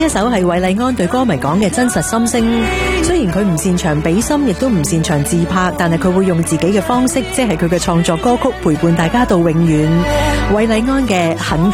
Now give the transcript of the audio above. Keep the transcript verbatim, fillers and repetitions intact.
一首係韋禮安對歌迷講嘅真實心聲，雖然佢唔擅長比心，亦都唔擅長自拍，但係佢會用自己嘅方式，即係佢嘅創作歌曲陪伴大家到永遠。韋禮安嘅很